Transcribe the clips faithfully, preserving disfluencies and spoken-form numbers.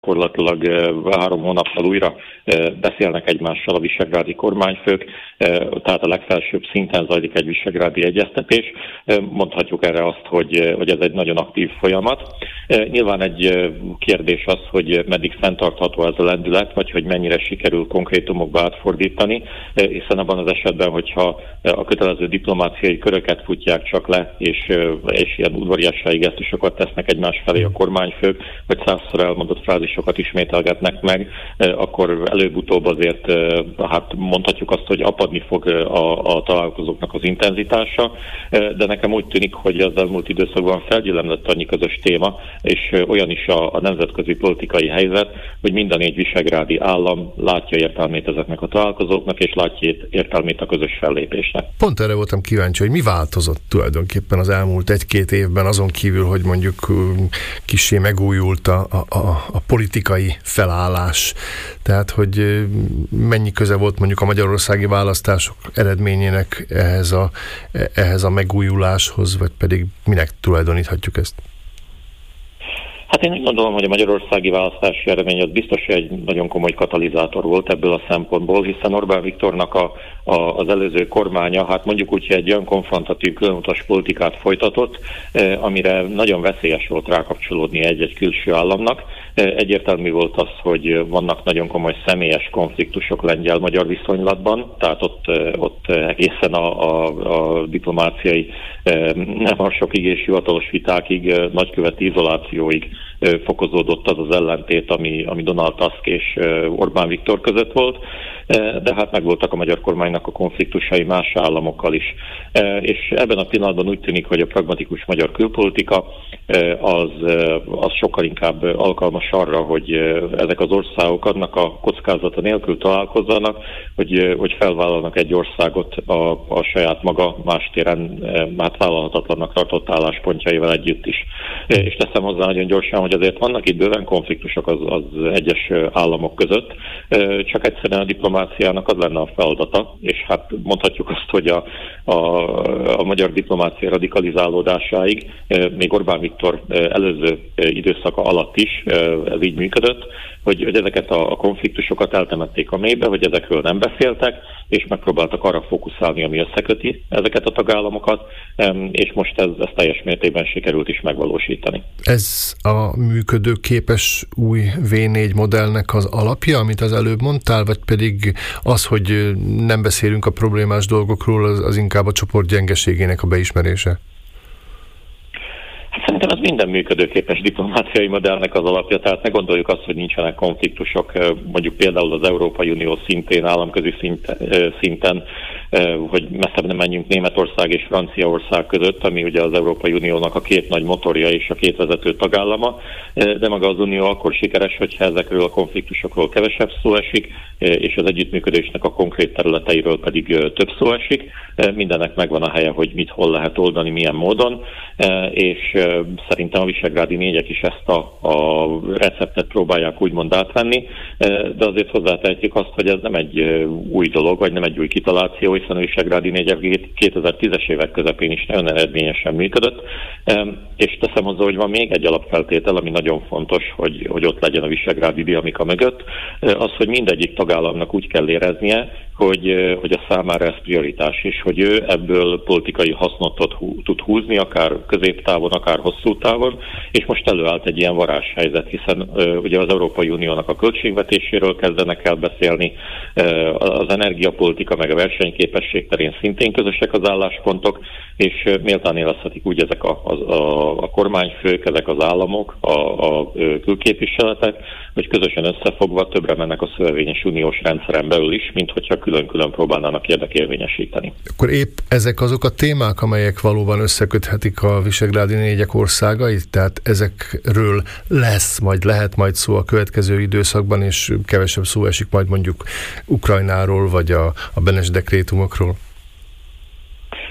Gyakorlatilag három hónappal újra beszélnek egymással a visegrádi kormányfők, tehát a legfelsőbb szinten zajlik egy visegrádi egyeztetés. Mondhatjuk erre azt, hogy, hogy ez egy nagyon aktív folyamat. Nyilván egy kérdés az, hogy meddig fenntartható ez a lendület, vagy hogy mennyire sikerül konkrétumokba átfordítani, hiszen abban az esetben, hogyha a kötelező diplomáciai köröket futják csak le, és, és ilyen udvariassági gesztusokat tesznek egymás felé a kormányfők, vagy százszor elmondott frázisokat ismételgetnek meg, akkor előbb-utóbb azért hát mondhatjuk azt, hogy apadni fog a, a találkozóknak az intenzitása, de nekem úgy tűnik, hogy az elmúlt időszakban felgyülemlett annyi közös téma, és olyan is a, a nemzetközi politikai helyzet, hogy mind a négy visegrádi állam látja értelmét ezeknek a találkozóknak, és látja értelmét a közös fellépésnek. Pont erre voltam kíváncsi, hogy mi változott tulajdonképpen az elmúlt egy-két évben, azon kívül, hogy mondjuk kissé megújult a, a, a politikai felállás. Tehát, hogy mennyi köze volt mondjuk a magyarországi választások eredményének ehhez a, ehhez a megújuláshoz, vagy pedig minek tulajdoníthatjuk ezt? Hát én úgy gondolom, hogy a magyarországi választási eredmény az biztos egy nagyon komoly katalizátor volt ebből a szempontból, hiszen Orbán Viktornak a, a, az előző kormánya, hát mondjuk úgy, hogy egy olyan konfrontatív különutas politikát folytatott, eh, amire nagyon veszélyes volt rákapcsolódni egy-egy külső államnak. Eh, egyértelmű volt az, hogy vannak nagyon komoly személyes konfliktusok lengyel-magyar viszonylatban, tehát ott, eh, ott egészen a, a, a diplomáciai eh, nem harsokig és hivatalos vitákig, eh, nagyköveti izolációig fokozódott az az ellentét, ami, ami Donald Tusk és Orbán Viktor között volt, de hát megvoltak a magyar kormánynak a konfliktusai más államokkal is. És ebben a pillanatban úgy tűnik, hogy a pragmatikus magyar külpolitika az, az sokkal inkább alkalmas arra, hogy ezek az országok annak a kockázata nélkül találkozzanak, hogy, hogy felvállalnak egy országot a, a saját maga más téren hát vállalhatatlannak tartott álláspontjaival együtt is. És teszem hozzá nagyon gyorsan, hogy azért vannak itt bőven konfliktusok az, az egyes államok között, csak egyszerűen a diplomáciának az lenne a feladata, és hát mondhatjuk azt, hogy a, a, a magyar diplomácia radikalizálódásáig még Orbán Viktor előző időszaka alatt is ez így működött, hogy, hogy ezeket a konfliktusokat eltemették a mélybe, hogy ezekről nem beszéltek, és megpróbáltak arra fókuszálni, ami összeköti ezeket a tagállamokat, és most ez, ez teljes mértékben sikerült is megvalósítani. Ez a működőképes új vé négy modellnek az alapja, amit az előbb mondtál, vagy pedig az, hogy nem beszélünk a problémás dolgokról, az, az inkább a csoport gyengeségének a beismerése? Szerintem ez minden működőképes diplomáciai modellnek az alapja, tehát ne gondoljuk azt, hogy nincsenek konfliktusok, mondjuk például az Európai Unió szintén, államközi szinten, hogy messzebb nem menjünk Németország és Franciaország között, ami ugye az Európai Uniónak a két nagy motorja és a két vezető tagállama, de maga az Unió akkor sikeres, hogyha ezekről a konfliktusokról kevesebb szó esik, és az együttműködésnek a konkrét területeiről pedig több szó esik. Mindennek megvan a helye, hogy mit hol lehet oldani, milyen módon, és szerintem a visegrádi négyek is ezt a, a receptet próbálják úgymond átvenni, de azért hozzátehetjük azt, hogy ez nem egy új dolog, vagy nem egy új kitaláció, hiszen a visegrádi négyek kétezer-tízes évek közepén is nagyon eredményesen működött, és teszem hozzá, hogy van még egy alapfeltétel, ami nagyon fontos, hogy, hogy ott legyen a visegrádi dinamika mögött, az, hogy mindegyik tagállamnak úgy kell éreznie, hogy, hogy a számára ez prioritás, és hogy ő ebből politikai hasznot tud húzni, akár középtávon, akár hosszú távon, és most előállt egy ilyen varázshelyzet, hiszen uh, ugye az Európai Uniónak a költségvetéséről kezdenek el beszélni, uh, az energiapolitika meg a versenyképesség terén szintén közösek az álláspontok, és uh, méltán érezhetik úgy ezek a, a, a, a kormányfők, ezek az államok, a, a külképviseletek, hogy közösen összefogva többre mennek a szövevényes uniós rendszeren belül is, mint hogyha külön-külön próbálnának érdekérvényesíteni. Akkor épp ezek azok a témák, amelyek valóban összeköthetik a visegrádi négyek országait, tehát ezekről lesz, majd lehet majd szó a következő időszakban, és kevesebb szó esik majd mondjuk Ukrajnáról, vagy a, a Benes dekrétumokról.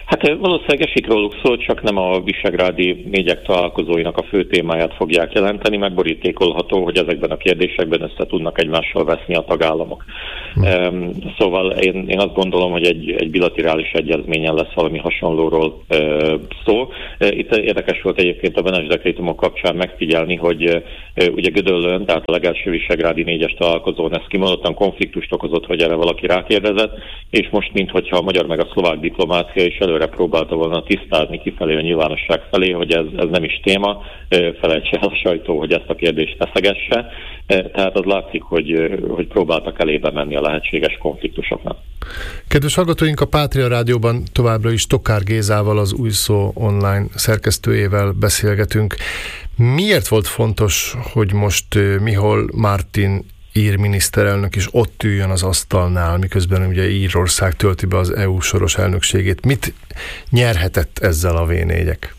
Hát valószínűleg esik róluk szó, csak nem a visegrádi négyek találkozóinak a fő témáját fogják jelenteni, meg borítékolható, hogy ezekben a kérdésekben össze tudnak egymással veszni a tagállamok. Hmm. Szóval én, én azt gondolom, hogy egy, egy bilaterális egyezményen lesz valami hasonlóról szó. Itt érdekes volt egyébként a Benes dekrétumok kapcsán megfigyelni, hogy ugye Gödöllőn, tehát a legelső visegrádi négyes találkozón ez kimondottan konfliktust okozott, hogy erre valaki rákérdezett, és most minthogyha a magyar meg a szlovák diplomácia is előre próbálta volna tisztázni kifelé a nyilvánosság felé, hogy ez, ez nem is téma, felejtse el a sajtó, hogy ezt a kérdést feszegesse. Tehát az látszik, hogy, hogy próbáltak elébe menni a lehetséges konfliktusoknak. Kedves hallgatóink, a Pátria Rádióban továbbra is Tokár Gézával, az Új Szó online szerkesztőjével beszélgetünk. Miért volt fontos, hogy most Mihály Martin ír miniszterelnök is ott üljön az asztalnál, miközben ugye Írország tölti be az é u soros elnökségét? Mit nyerhetett ezzel a vé négyek?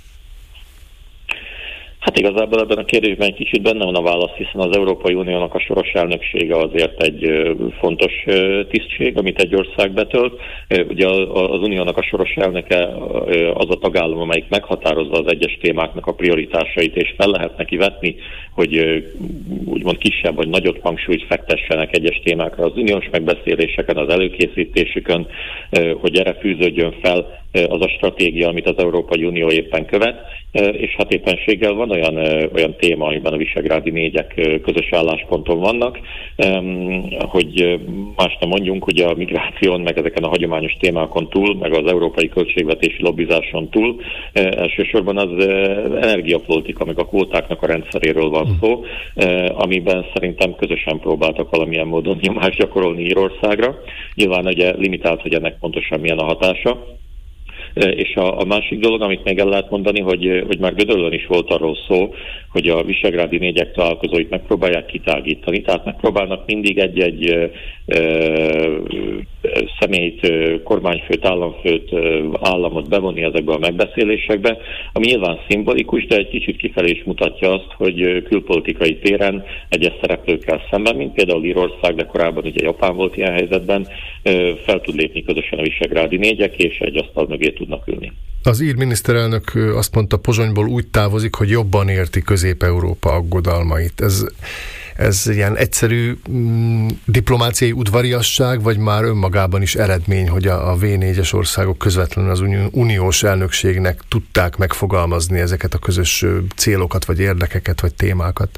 Hát igazából ebben a kérdésben egy kicsit benne van a válasz, hiszen az Európai Uniónak a soros elnöksége azért egy fontos tisztség, amit egy ország betölt. Ugye az Uniónak a soros elnöke az a tagállam, amelyik meghatározza az egyes témáknak a prioritásait, és fel lehet neki vetni, hogy úgymond kisebb vagy nagyobb hangsúlyt fektessenek egyes témákra az uniós megbeszéléseken, az előkészítésükön, hogy erre fűződjön fel az a stratégia, amit az Európai Unió éppen követ, és hát éppenséggel van olyan, olyan téma, amiben a visegrádi négyek közös állásponton vannak, hogy más nem mondjunk, hogy a migráción, meg ezeken a hagyományos témákon túl, meg az európai költségvetési lobbizáson túl elsősorban az energiapolitika, meg a kvótáknak a rendszeréről van szó, amiben szerintem közösen próbáltak valamilyen módon nyomást gyakorolni Írországra. Nyilván ugye limitált, hogy ennek pontosan milyen a hatása. És a, a másik dolog, amit még el lehet mondani, hogy, hogy már Gödöllőn is volt arról szó, hogy a visegrádi négyek találkozóit megpróbálják kitágítani, tehát megpróbálnak mindig egy-egy ö, ö, személyt, kormányfőt, államfőt, államot bevonni ezekbe a megbeszélésekbe, ami nyilván szimbolikus, de egy kicsit kifelé is mutatja azt, hogy külpolitikai téren egyes szereplőkkel szemben, mint például Írország, de korábban ugye Japán volt ilyen helyzetben, fel tud lépni közösen a visegrádi négyek, és egy asztal mögé tudnak ülni. Az ír miniszterelnök azt mondta, Pozsonyból úgy távozik, hogy jobban érti Közép-Európa aggodalmait. Ez, ez ilyen egyszerű mm, diplomáciai udvariasság, vagy már önmagában is eredmény, hogy a, a vé négyes országok közvetlenül az uniós elnökségnek tudták megfogalmazni ezeket a közös célokat, vagy érdekeket, vagy témákat?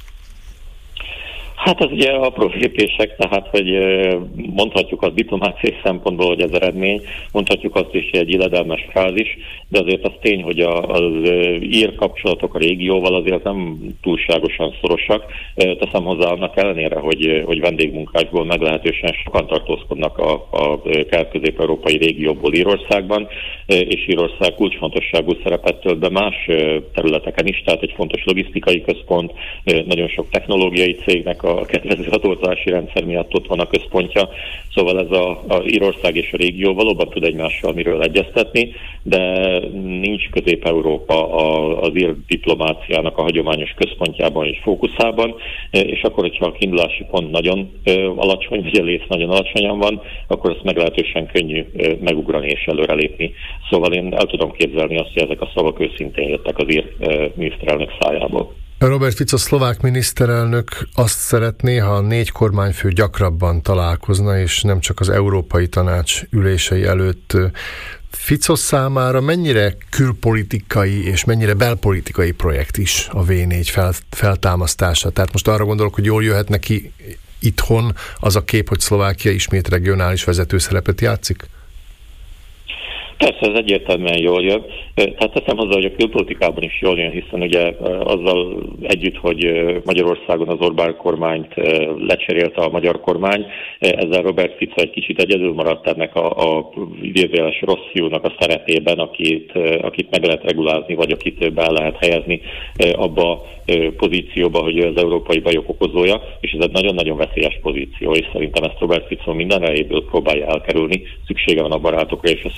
Hát ez ugye apró lépések, tehát hogy mondhatjuk a diplomáciai szempontból, hogy ez eredmény, mondhatjuk azt is, hogy egy illedelmes frázis, de azért az tény, hogy az ír kapcsolatok a régióval azért nem túlságosan szorosak. Teszem hozzá annak ellenére, hogy, hogy vendégmunkásból meglehetősen sokan tartózkodnak a, a kelet-közép-európai régióból Írországban, és Írország kulcsfontosságú szerepet tölt be más területeken is, tehát egy fontos logisztikai központ, nagyon sok technológiai cégnek a a kedvező adózási rendszer miatt ott van a központja, szóval ez a, a Írország és a régió valóban tud egymással miről egyeztetni, de nincs Közép-Európa az ír diplomáciának a hagyományos központjában és fókuszában, és akkor, hogyha a kiindulási pont nagyon alacsony, vagy a léc nagyon alacsonyan van, akkor azt meglehetősen könnyű megugrani és előrelépni. Szóval én el tudom képzelni azt, hogy ezek a szavak őszintén jöttek az ír miniszterelnök szájából. Robert Fico szlovák miniszterelnök azt szeretné, ha a négy kormányfő gyakrabban találkozna, és nem csak az Európai Tanács ülései előtt. Fico számára mennyire külpolitikai és mennyire belpolitikai projekt is a vé négy fel, feltámasztása? Tehát most arra gondolok, hogy jól jöhet neki itthon az a kép, hogy Szlovákia ismét regionális vezetőszerepet játszik? Persze, ez egyértelműen jól jön. Tehát teszem hozzá, hogy a külpolitikában is jól jön, hiszen ugye azzal együtt, hogy Magyarországon az Orbán kormányt lecserélte a magyar kormány, ezzel Robert Fico egy kicsit egyedül maradt ennek a, a idézőjeles rossz fiúnak a szerepében, akit, akit meg lehet regulázni, vagy akit be lehet helyezni abba a pozícióba, hogy ő az európai bajok okozója, és ez egy nagyon-nagyon veszélyes pozíció, és szerintem ezt Robert Fico minden erejéből próbálja elkerülni. Szüksége van a barátokra és a szövetséges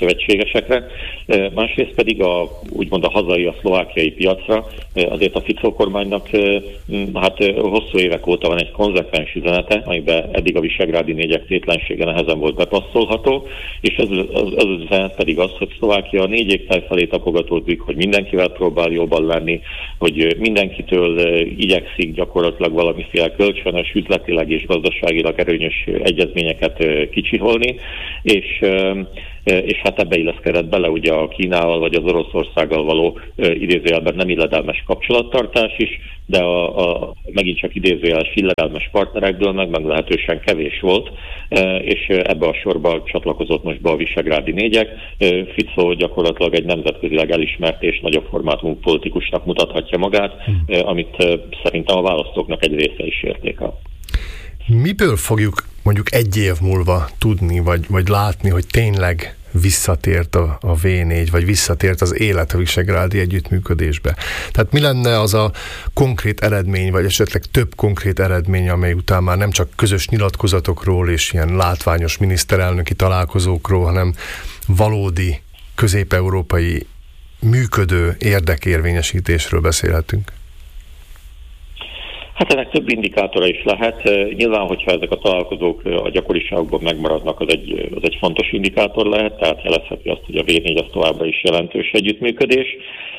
kérdésekre. Másrészt pedig a, úgymond a hazai, a szlovákiai piacra azért a Fico kormánynak hát hosszú évek óta van egy konzekvens üzenete, amiben eddig a visegrádi négyek tétlensége nehezen volt bepasszolható, és ez az, az üzenet pedig az, hogy Szlovákia a négy égtáj felé tapogatódik, hogy mindenkivel próbál jobban lenni, hogy mindenkitől igyekszik gyakorlatilag valamiféle kölcsönös, üzletileg és gazdaságilag erőnyös egyezményeket kicsiholni, és és hát ebbe illeszkedett bele ugye a Kínával vagy az Oroszországgal való idézőjelben nem illedelmes kapcsolattartás is, de a, a megint csak idézőjeles illedelmes partnerekből meg meglehetősen kevés volt, és ebbe a sorba csatlakozott most be a visegrádi négyek. Fico gyakorlatilag egy nemzetközileg elismert és nagyobb formátumú politikusnak mutathatja magát, amit szerintem a választóknak egy része is értékel. Miből fogjuk mondjuk egy év múlva tudni, vagy, vagy látni, hogy tényleg visszatért a, a vé négy, vagy visszatért az élet a visegrádi együttműködésbe? Tehát mi lenne az a konkrét eredmény, vagy esetleg több konkrét eredmény, amely után már nem csak közös nyilatkozatokról és ilyen látványos miniszterelnöki találkozókról, hanem valódi közép-európai működő érdekérvényesítésről beszélhetünk? Hát ennek több indikátora is lehet. Nyilván, hogyha ezek a találkozók a gyakoriságban megmaradnak, az egy, az egy fontos indikátor lehet, tehát jelezheti azt, hogy a vé négy az továbbra is jelentős együttműködés.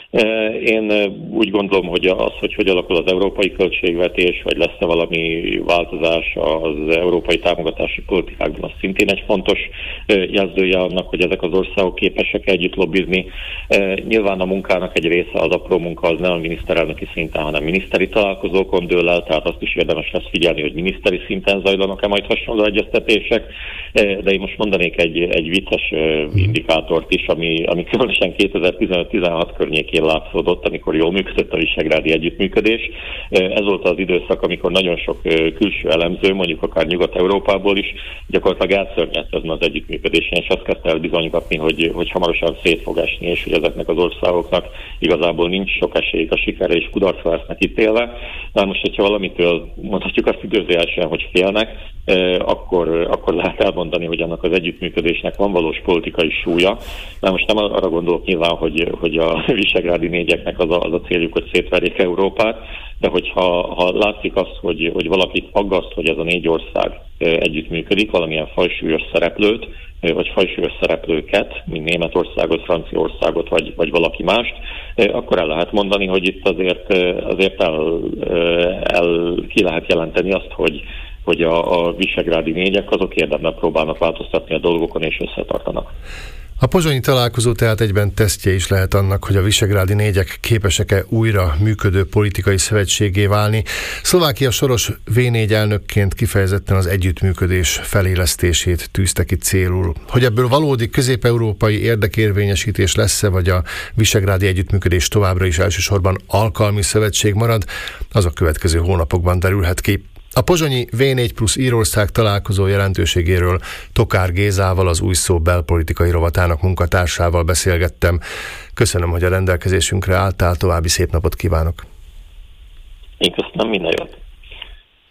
Én úgy gondolom, hogy az, hogy hogy alakul az európai költségvetés, vagy lesz-e valami változás az európai támogatási politikákban, az szintén egy fontos jelzője annak, hogy ezek az országok képesek együtt lobbizni. Nyilván a munkának egy része, az apró munka, az nem a miniszterelnöki szinten, hanem miniszteri találkozókon dől el, tehát azt is érdemes lesz figyelni, hogy miniszteri szinten zajlanak-e majd hasonló egyeztetések. De én most mondanék egy, egy vicces indikátort is, ami, ami különösen kétezer-tizenöt-tizenhat környékén látszódott, amikor jól működött a visegrádi együttműködés. Ez volt az időszak, amikor nagyon sok külső elemző, mondjuk akár Nyugat-Európából is, gyakorlatilag elszörnyedt ezen az együttműködésen, és azt kezdte el bizonygatni, hogy, hogy hamarosan szét fog esni, és hogy ezeknek az országoknak igazából nincs sok esélyük a sikerre, és kudarcra lesznek ítélve. Na most, hogyha valamitől mondhatjuk azt időzőjelesen, hogy félnek, akkor, akkor lehet elmondani, hogy annak az együttműködésnek van valós politikai súlya. Na most nem arra gondolok nyilván, hogy, hogy a visegrádi négyeknek az a, az a céljuk, hogy szétverjék Európát, de hogyha ha látszik azt, hogy, hogy valakit aggaszt, hogy ez a négy ország együttműködik, valamilyen fajsúlyos szereplőt, vagy fajsúlyos szereplőket, mint Németországot, Franciaországot, vagy, vagy valaki mást, akkor el lehet mondani, hogy itt azért, azért el, el ki lehet jelenteni azt, hogy hogy a, a visegrádi négyek azok érdemben próbálnak változtatni a dolgokon, és összetartanak. A pozsonyi találkozó tehát egyben tesztje is lehet annak, hogy a visegrádi négyek képesek-e újra működő politikai szövetségé válni. Szlovákia soros vé négy elnökként kifejezetten az együttműködés felélesztését tűzte ki célul. Hogy ebből valódi közép-európai érdekérvényesítés lesz-e, vagy a visegrádi együttműködés továbbra is elsősorban alkalmi szövetség marad, az a következő hónapokban derülhet ki. A pozsonyi vé négy plusz Írország találkozó jelentőségéről Tokár Gézával, az Új Szó belpolitikai rovatának munkatársával beszélgettem. Köszönöm, hogy a rendelkezésünkre álltál, további szép napot kívánok! Én köszönöm, minden jót!